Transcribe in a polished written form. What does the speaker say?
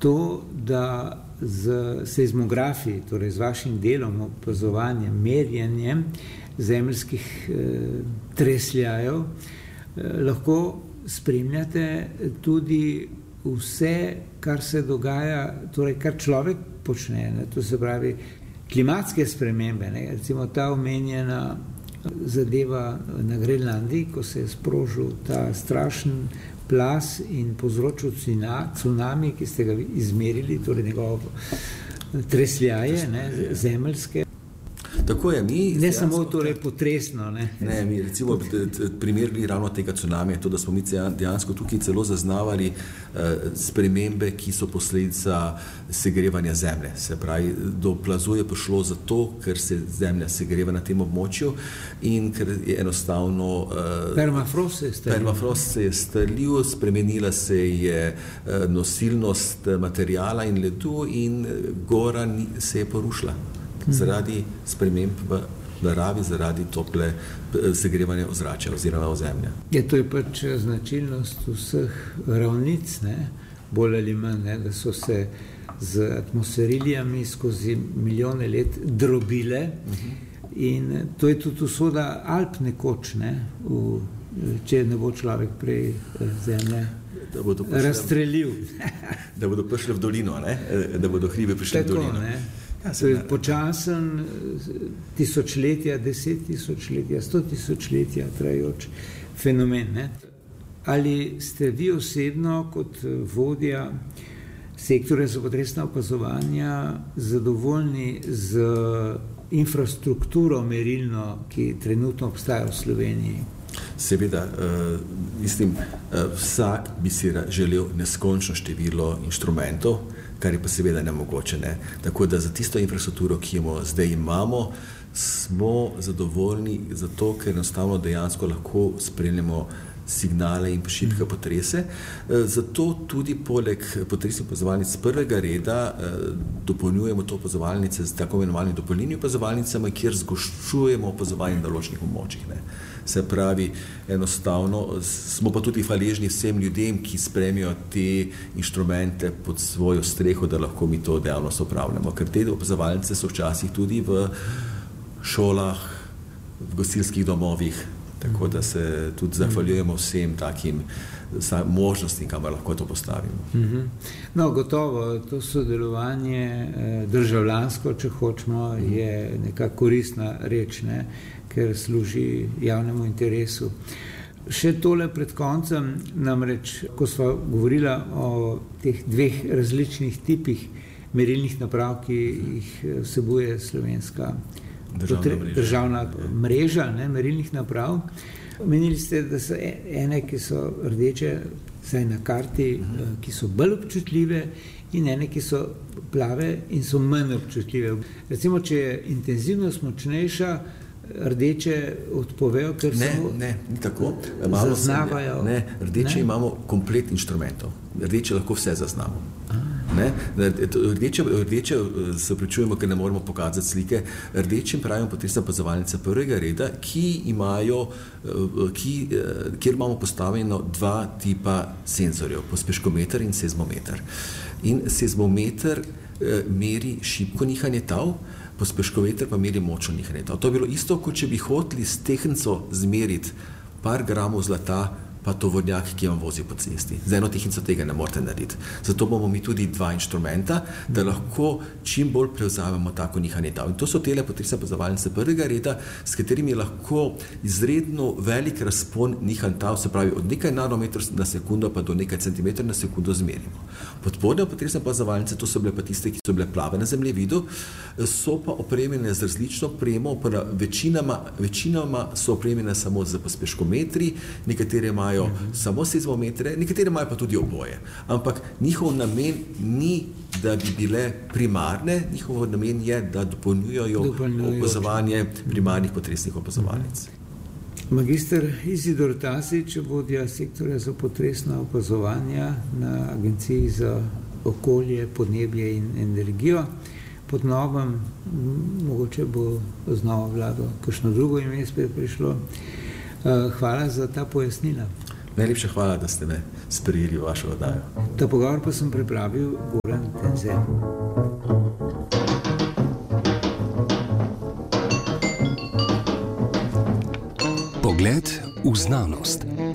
to, da z seizmografi, torej z vašim delom, opazovanjem, merjenjem zemeljskih tresljajev, lahko spremljate tudi vse, kar se dogaja, torej kar človek počne, ne? To se pravi klimatske spremembe, ne? Recimo ta omenjena zadeva na Grenlandiji, ko se je sprožil ta strašen plaz in povzročil cunami, ki ste ga izmerili, torej njegovo tresljaje, ne, zemeljske. Tako je, mi... Ne samo torej potresno, ne. Ne, mi recimo primer bili ravno tega cunamija, to, da smo mi dejansko tukaj celo zaznavali spremembe, ki so posledica segrevanja zemlje. Se pravi, do plazu je prišlo zato, ker se zemlja segreva na tem območju in ker je enostavno... Permafrost se je strlil, spremenila se je nosilnost materijala in ledu in gora se je porušila. Zaradi sprememb v naravi, zaradi tople segrevanja ozračja oziroma ozemlja. To je pač značilnost vseh ravnic, ne, bolj ali manj, ne, da so se z atmosferilijami skozi milijone let drobile in to je tudi usoda Alp nekoč, ne, če ne bo človek prej zemlje razstrelil. Da bodo prišli v dolino, ne? Da bodo hribe prišli v dolino. Ne? To je počasen tisočletja, 10 tisočletja, 100 tisočletja trajajoč fenomen. Ne? Ali ste vi osebno kot vodja sektorja za potresna opazovanja zadovoljni z infrastrukturo merilno, ki trenutno obstaja v Sloveniji? Seveda, mislim, vsak bi si želel neskončno število inštrumentov, kar je pa seveda nemogoče. Ne? Tako da za tisto infrastrukturo, ki jo zdaj imamo, smo zadovoljni zato, ker enostavno dejansko lahko spremljamo signale in šibke potrese. Zato tudi poleg potresnih opazovalnic prvega reda dopolnjujemo to opazovalnice z tako imenovanimi dopolnilnimi opazovalnicami, kjer zgoščujemo opazovanje na določenih območjih. Ne. Se pravi, enostavno smo pa tudi hvaležni vsem ljudem, ki spremijo te inštrumente pod svojo streho, da lahko mi to dejavnost opravljamo. Ker te opazovalnice so včasih tudi v šolah, v gostilskih domovih, tako da se tudi zahvaljujemo vsem takim možnostim, kamor lahko to postavimo. No, gotovo, to sodelovanje državljansko, če hočemo, je neka koristna reč, ne, ker služi javnemu interesu. Še tole pred koncem, namreč, ko sva govorila o teh dveh različnih tipih merilnih naprav, ki jih vsebuje slovenska državna mreža, ne, merilnih naprav. Menili ste, da so ene, ki so rdeče, saj na karti, ki so bolj občutljive, in ene, ki so plave in so manj občutljive. Recimo, če je intenzivnost močnejša, rdeče odpovejo, ker ni tako. Zaznavajo. Rdeče imamo komplet inštrumentov. Rdeče lahko vse zaznamo. Rdeče se pričujemo, ker ne moramo pokazati slike. Rdečim pravimo potresna opazovalnica prvega reda, kjer imamo postavljeno dva tipa senzorjev, pospeškometer in seizmometer. In seizmometer meri šibko nihanje tal, pospeškometer pa meri močno nihanje tal. To je bilo isto, kot če bi hoteli s tehnco zmeriti par gramov zlata, pa tovornjak, ki vam vozi po cesti. Z eno tehnico tega ne morete narediti. Zato bomo mi tudi dva inštrumenta, da lahko čim bolj prevzamemo tako nihanje tal. In to so tele potresne opazovalnice prvega reda, s katerimi lahko izredno velik razpon nihanj tal, se pravi od nekaj nanometrov na sekundo pa do nekaj centimetrov na sekundo zmerimo. Podporne potresne opazovalnice, to so bile pa tiste, ki so bile plave na zemljevidu, so pa opremljene z različno opremo, večinoma so opremljene samo z pospeškometri, nekatere imajo samo seizmometre, nekatere imajo pa tudi oboje. Ampak njihov namen ni, da bi bile primarne, njihov namen je, da dopolnjujejo opazovanje primarnih potresnih opazovalnic. Magister Izidor Tasič, vodja sektorja za potresna opazovanja na Agenciji za okolje, podnebje in energijo. Pod novem, mogoče bo znova vlado kakšno drugo ime spet prišlo. Hvala za ta pojasnila. Najlepša hvala, da ste me sprejeli v vašo oddajo. Ta pogovor pa sem pripravil Goran Tenzel. Pogled v znanost.